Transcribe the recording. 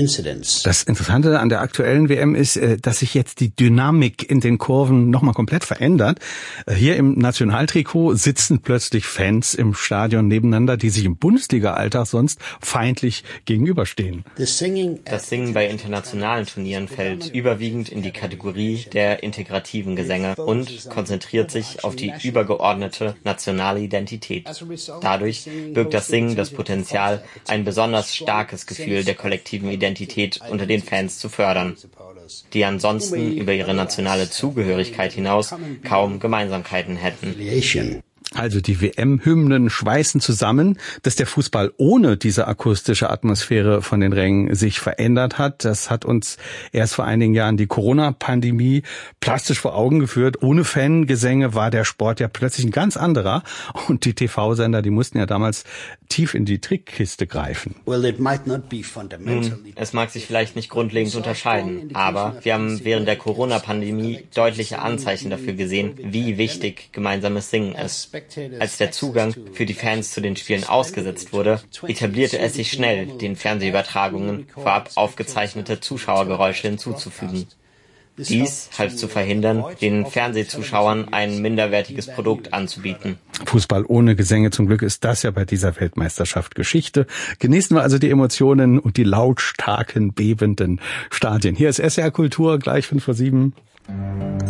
Das Interessante an der aktuellen WM ist, dass sich jetzt die Dynamik in den Kurven nochmal komplett verändert. Hier im Nationaltrikot sitzen plötzlich Fans im Stadion nebeneinander, die sich im Bundesliga-Alltag sonst feindlich gegenüberstehen. Das Singen bei internationalen Turnieren fällt überwiegend in die Kategorie der integrativen Gesänge und konzentriert sich auf die übergeordnete nationale Identität. Dadurch birgt das Singen das Potenzial, ein besonders starkes Gefühl der kollektiven Identität unter den Fans zu fördern, die ansonsten über ihre nationale Zugehörigkeit hinaus kaum Gemeinsamkeiten hätten. Also die WM-Hymnen schweißen zusammen, dass der Fußball ohne diese akustische Atmosphäre von den Rängen sich verändert hat. Das hat uns erst vor einigen Jahren die Corona-Pandemie plastisch vor Augen geführt. Ohne Fangesänge war der Sport ja plötzlich ein ganz anderer. Und die TV-Sender, die mussten ja damals tief in die Trickkiste greifen. Nun, es mag sich vielleicht nicht grundlegend unterscheiden, aber wir haben während der Corona-Pandemie deutliche Anzeichen dafür gesehen, wie wichtig gemeinsames Singen ist. Als der Zugang für die Fans zu den Spielen ausgesetzt wurde, etablierte es sich schnell, den Fernsehübertragungen vorab aufgezeichnete Zuschauergeräusche hinzuzufügen. Dies half zu verhindern, den Fernsehzuschauern ein minderwertiges Produkt anzubieten. Fußball ohne Gesänge, zum Glück ist das ja bei dieser Weltmeisterschaft Geschichte. Genießen wir also die Emotionen und die lautstarken, bebenden Stadien. Hier ist SR Kultur, gleich 5:07.